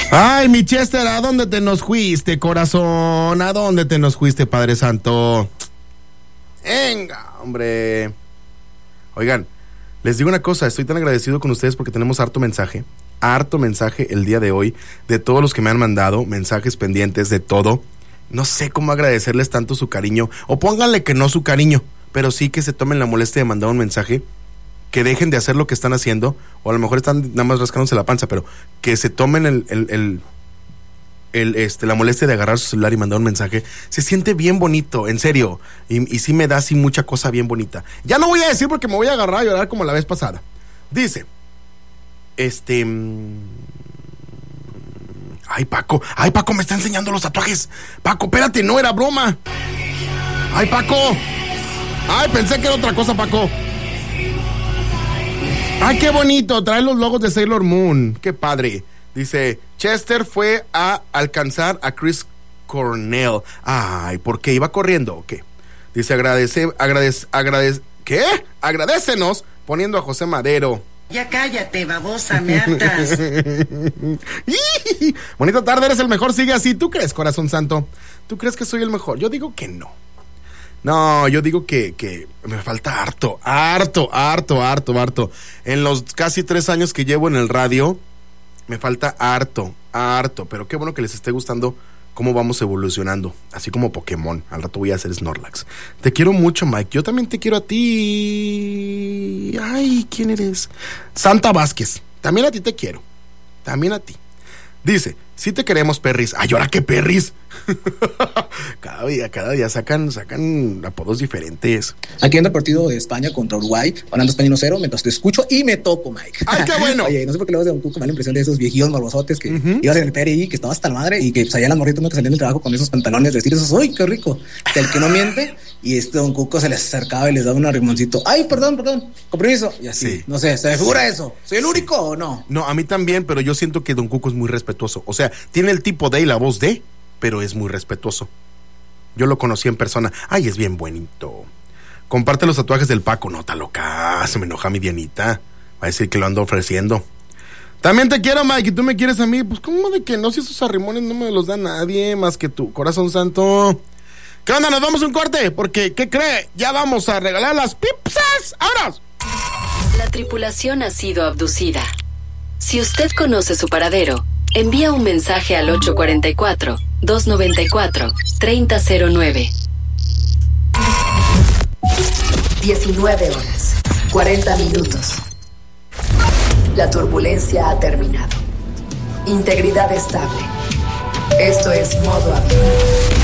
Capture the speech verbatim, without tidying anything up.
Ay, mi Chester, ¿a dónde te nos fuiste, corazón? ¿A dónde te nos fuiste, Padre Santo? Venga, hombre. Oigan, les digo una cosa, estoy tan agradecido con ustedes porque tenemos harto mensaje, harto mensaje el día de hoy, de todos los que me han mandado, mensajes pendientes, de todo. No sé cómo agradecerles tanto su cariño, o pónganle que no su cariño, pero sí que se tomen la molestia de mandar un mensaje, que dejen de hacer lo que están haciendo, o a lo mejor están nada más rascándose la panza, pero que se tomen el, el, el, el este, la molestia de agarrar su celular y mandar un mensaje. Se siente bien bonito, en serio, y, y sí me da así mucha cosa bien bonita. Ya no voy a decir porque me voy a agarrar a llorar como la vez pasada. Dice, este... Ay, Paco, ay, Paco, me está enseñando los tatuajes. Paco, espérate, no era broma. Ay, Paco. Ay, pensé que era otra cosa, Paco. Ay, qué bonito, trae los logos de Sailor Moon, qué padre. Dice, Chester fue a alcanzar a Chris Cornell. Ay, ¿por qué? ¿Iba corriendo o qué? Dice, agradece, agradece, agradece, ¿qué? Agradécenos poniendo a José Madero. Ya cállate, babosa, me hartas. Bonita tarde, eres el mejor, sigue así. ¿Tú crees, corazón santo? ¿Tú crees que soy el mejor? Yo digo que no. No, yo digo que, que me falta harto, harto, harto, harto, harto. En los casi tres años que llevo en el radio, me falta harto, harto. Pero qué bueno que les esté gustando cómo vamos evolucionando. Así como Pokémon. Al rato voy a hacer Snorlax. Te quiero mucho, Mike. Yo también te quiero a ti. Ay, ¿quién eres? Santa Vázquez. También a ti te quiero. También a ti. Dice, sí te queremos, perris. Ay, ¿ahora qué perris? Cada día, cada día sacan, sacan apodos diferentes. Aquí anda el partido de España contra Uruguay, ganando España uno cero, mientras te escucho y me topo, Mike. ¡Ay, qué bueno! Oye, no sé por qué luego de un Cuco me da la impresión de esos viejillos morbosotes que uh-huh. ibas en el P R I, que estabas hasta la madre, y que pues, allá las morritas no te salían del trabajo con esos pantalones, vestir esos, ¡uy, qué rico! El que no miente, y este don Cuco se les acercaba y les daba un arrimoncito. ¡Ay, perdón, perdón! Con permiso. Y así, sí. No sé, ¿se me figura eso? ¿Soy el único sí. o no? No, a mí también, pero yo siento que don Cuco es muy respetuoso. O sea, tiene el tipo de y la voz de, pero es muy respetuoso. Yo lo conocí en persona. Ay, es bien bonito. Comparte los tatuajes del Paco. No, está loca. Se me enoja mi Dianita. Va a decir que lo ando ofreciendo. También te quiero, Mike. ¿Y tú me quieres a mí? Pues, ¿cómo de que no? Si esos arrimones no me los da nadie más que tu corazón santo. ¿Qué onda? ¿Nos vamos a un corte? Porque, ¿qué cree? Ya vamos a regalar las pizzas. ¡Ahora! La tripulación ha sido abducida. Si usted conoce su paradero, envía un mensaje al ocho cuatro cuatro, dos nueve cuatro, tres cero cero nueve. diecinueve horas, cuarenta minutos. La turbulencia ha terminado. Integridad estable. Esto es modo avión.